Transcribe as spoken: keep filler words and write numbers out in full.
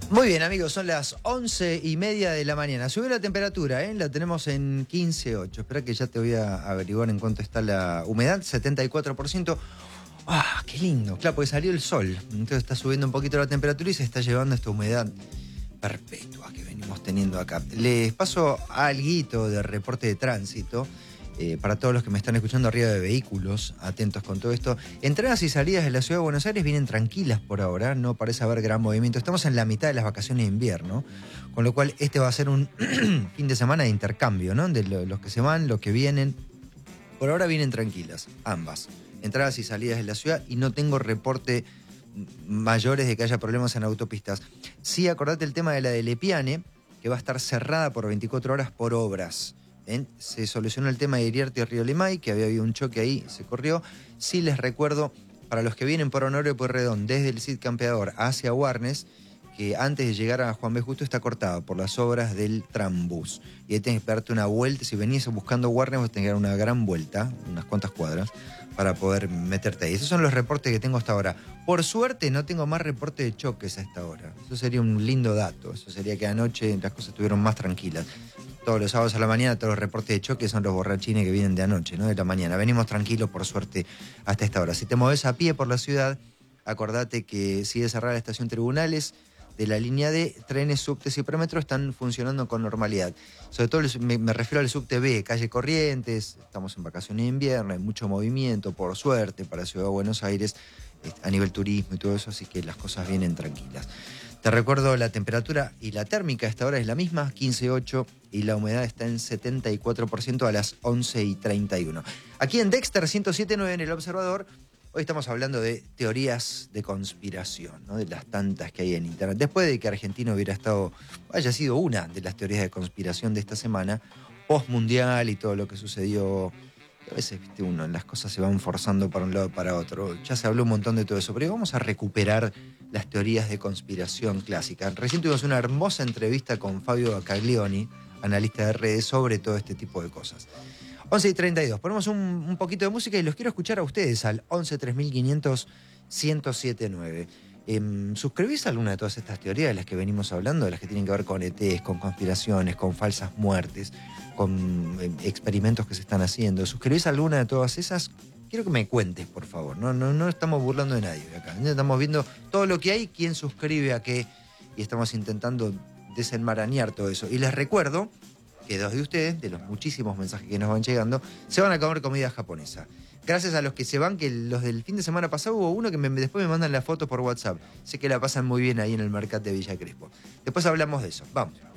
Muy bien, amigos, son las once y media de la mañana. Subió la temperatura, ¿eh? La tenemos en quince punto ocho. Espera que ya te voy a averiguar en cuánto está la humedad. setenta y cuatro por ciento. ¡Ah, qué lindo! Claro, porque salió el sol. Entonces está subiendo un poquito la temperatura y se está llevando esta humedad perpetua que venimos teniendo acá. Les paso alguito de reporte de tránsito. Eh, para todos los que me están escuchando arriba de vehículos, atentos con todo esto. Entradas y salidas de la Ciudad de Buenos Aires vienen tranquilas por ahora, no parece haber gran movimiento. Estamos en la mitad de las vacaciones de invierno, con lo cual este va a ser un fin de semana de intercambio, ¿no? De lo, los que se van, los que vienen. Por ahora vienen tranquilas, ambas. Entradas y salidas de la ciudad y no tengo reporte mayores de que haya problemas en autopistas. Sí, acordate el tema de la de Lepiane, que va a estar cerrada por veinticuatro horas por obras. ¿Eh? Se solucionó el tema de Iriarte y Río Limay, que había habido un choque ahí, se corrió. Sí les recuerdo, para los que vienen por Honorio Pueyrredón, desde el Cid Campeador hacia Warnes, que antes de llegar a Juan B. Justo está cortado por las obras del trambús. Y ahí tenés que darte una vuelta. Si venís buscando Warnes, vas a tener que dar una gran vuelta, unas cuantas cuadras, para poder meterte ahí. Esos son los reportes que tengo hasta ahora. Por suerte no tengo más reporte de choques a esta hora. Eso sería un lindo dato. Eso sería que anoche las cosas estuvieron más tranquilas. Todos los sábados a la mañana, todos los reportes de choque son los borrachines que vienen de anoche, ¿no? De la mañana. Venimos tranquilos, por suerte, hasta esta hora. Si te moves a pie por la ciudad, acordate que sigue cerrada la estación Tribunales. De la línea D, trenes, subtes y premetro están funcionando con normalidad. Sobre todo me, me refiero al subte B, calle Corrientes, estamos en vacaciones de invierno, hay mucho movimiento, por suerte, para Ciudad de Buenos Aires, a nivel turismo y todo eso, así que las cosas vienen tranquilas. Te recuerdo, la temperatura y la térmica a esta hora es la misma, quince punto ocho, y la humedad está en setenta y cuatro por ciento a las once y treinta y uno. Aquí en Dexter ciento siete punto nueve en El Observador, hoy estamos hablando de teorías de conspiración, ¿no? De las tantas que hay en Internet. Después de que Argentina hubiera estado, haya sido una de las teorías de conspiración de esta semana, postmundial y todo lo que sucedió. A veces, viste, uno, las cosas se van forzando para un lado para otro. Ya se habló un montón de todo eso, pero vamos a recuperar las teorías de conspiración clásicas. Recién tuvimos una hermosa entrevista con Fabio Caglioni, analista de redes, sobre todo este tipo de cosas. once y treinta y dos. Ponemos un, un poquito de música y los quiero escuchar a ustedes al once tres mil quinientos ciento setenta y nueve. Eh, ¿Suscribís a alguna de todas estas teorías de las que venimos hablando? De las que tienen que ver con E Tes, con conspiraciones, con falsas muertes, con eh, experimentos que se están haciendo. ¿Suscribís a alguna de todas esas? Quiero que me cuentes, por favor. No, no, no estamos burlando de nadie acá. Estamos viendo todo lo que hay, quién suscribe a qué, y estamos intentando desenmarañar todo eso. Y les recuerdo que dos de ustedes, de los muchísimos mensajes que nos van llegando, se van a comer comida japonesa. Gracias a los que se van, que los del fin de semana pasado hubo uno que me, después me mandan la foto por WhatsApp. Sé que la pasan muy bien ahí en el mercado de Villa Crespo. Después hablamos de eso. Vamos.